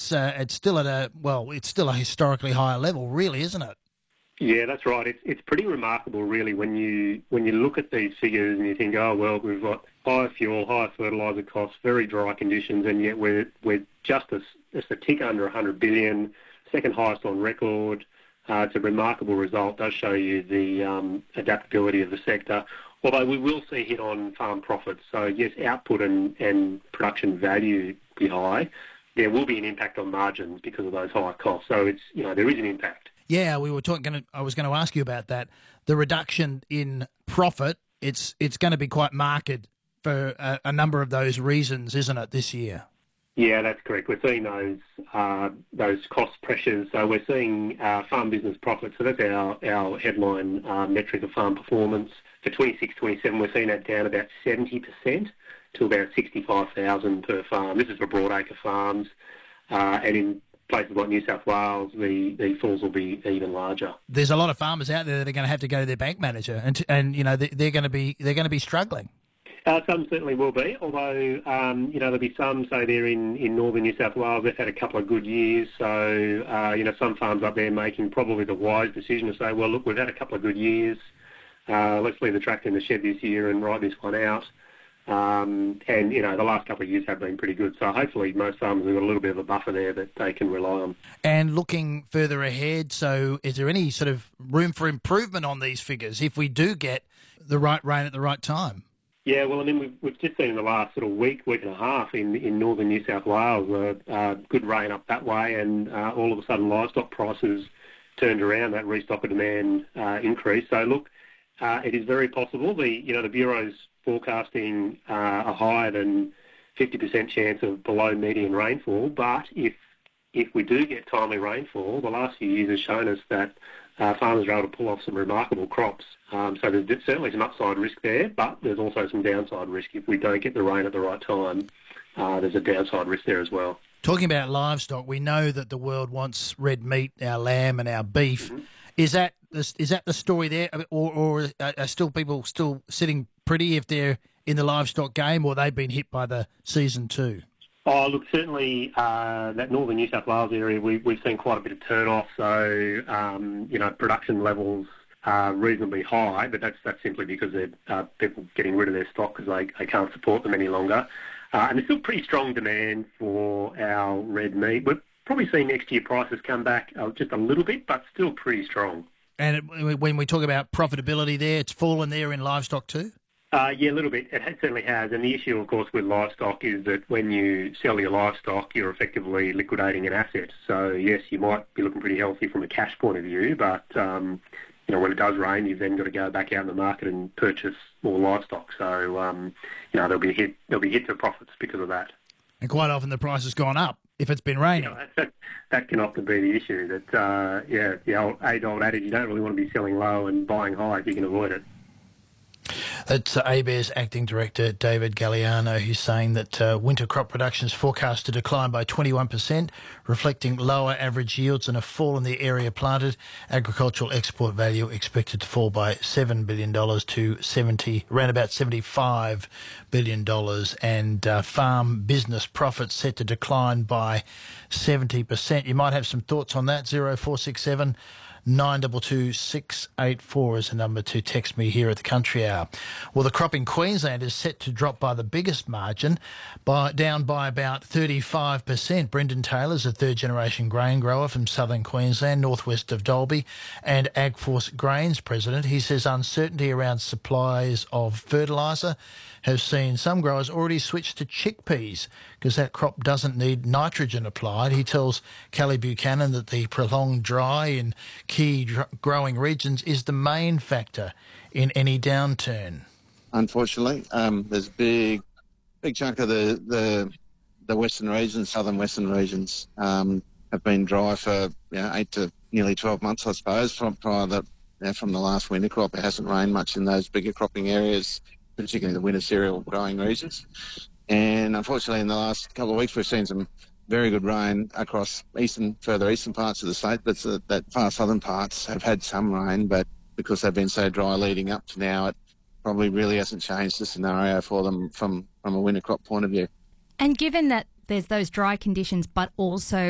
it's still it's still a historically higher level, really, isn't it? Yeah, that's right. It's pretty remarkable, really, when you look at these figures and you think, oh well, we've got higher fuel, higher fertiliser costs, very dry conditions, and yet we're just a tick under 100 billion, second highest on record. It's a remarkable result. Does show you the adaptability of the sector. Although we will see a hit on farm profits. So yes, output and production value be high. There will be an impact on margins because of those higher costs. So it's there is an impact. Yeah, we were talking. I was going to ask you about that. The reduction in profit, it's going to be quite marked for a number of those reasons, isn't it, this year? Yeah, that's correct. We're seeing those cost pressures. So we're seeing farm business profits. So that's our headline metric of farm performance. For 26-27, we're seeing that down about 70% to about 65,000 per farm. This is for broadacre farms. And in places like New South Wales, the falls will be even larger. There's a lot of farmers out there that are going to have to go to their bank manager, and they're going to be struggling. Some certainly will be, although there'll be some. So they're in northern New South Wales. They've had a couple of good years. So some farms up there making probably the wise decision to say, well, look, we've had a couple of good years. Let's leave the tractor in the shed this year and ride this one out. The last couple of years have been pretty good. So hopefully most farmers have got a little bit of a buffer there that they can rely on. And looking further ahead, so is there any sort of room for improvement on these figures if we do get the right rain at the right time? Yeah, well, I mean, we've just seen in the last sort of week and a half in northern New South Wales, good rain up that way, and all of a sudden livestock prices turned around, that restocker demand increased. So look, it is very possible. The Bureau's forecasting a higher than 50% chance of below median rainfall, but if we do get timely rainfall, the last few years has shown us that farmers are able to pull off some remarkable crops. So there's certainly some upside risk there, but there's also some downside risk. If we don't get the rain at the right time, there's a downside risk there as well. Talking about livestock, we know that the world wants red meat, our lamb and our beef. Mm-hmm. Is that the story there, or are people still sitting pretty if they're in the livestock game, or they've been hit by the season too? Oh, look, certainly that northern New South Wales area, we've seen quite a bit of turn-off. So, production levels are reasonably high, but that's simply because they're people getting rid of their stock because they can't support them any longer. And there's still pretty strong demand for our red meat. We're probably seeing next year prices come back just a little bit, but still pretty strong. And when we talk about profitability there, it's fallen there in livestock too? Yeah, a little bit. It certainly has. And the issue, of course, with livestock is that when you sell your livestock, you're effectively liquidating an asset. So, yes, you might be looking pretty healthy from a cash point of view, but, when it does rain, you've then got to go back out in the market and purchase more livestock. So, there'll be a hit to profits because of that. And quite often the price has gone up if it's been raining. That can often be the issue. That the old adage, you don't really want to be selling low and buying high if you can avoid it. That's ABARES Acting Director David Galliano, who's saying that winter crop production is forecast to decline by 21%, reflecting lower average yields and a fall in the area planted. Agricultural export value expected to fall by $7 billion to around about $75 billion, and farm business profits set to decline by 70%. You might have some thoughts on that. 0467 922 684 is the number to text me here at the Country Hour. Well, the crop in Queensland is set to drop by the biggest margin, down by about 35%. Brendan Taylor's a third-generation grain grower from southern Queensland, northwest of Dalby, and AgForce Grains president. He says uncertainty around supplies of fertiliser has seen some growers already switch to chickpeas because that crop doesn't need nitrogen applied. He tells Kelly Buchanan that the prolonged dry in key growing regions is the main factor in any downturn. Unfortunately, there's a big chunk of the western regions, southern western regions, have been dry for 8 to nearly 12 months, I suppose. From the last winter crop, it hasn't rained much in those bigger cropping areas, particularly the winter cereal growing regions. And unfortunately, in the last couple of weeks, we've seen some very good rain across further eastern parts of the state. But that far southern parts have had some rain, but because they've been so dry leading up to now, it probably really hasn't changed the scenario for them from a winter crop point of view. And given that there's those dry conditions, but also